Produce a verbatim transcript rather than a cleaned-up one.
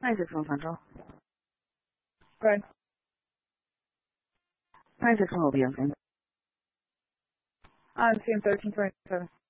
ninety-six one Central. Good. ninety-six one Obion. On C M thirteen twenty-seven.